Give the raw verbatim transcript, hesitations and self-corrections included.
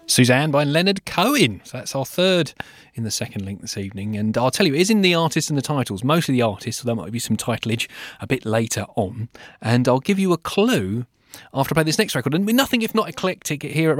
Suzanne by Leonard Cohen. So that's our third in the second link this evening. And I'll tell you, it is in the artists and the titles. Most of the artists, so there might be some titleage a bit later on. And I'll give you a clue after I play this next record. And nothing if not eclectic here at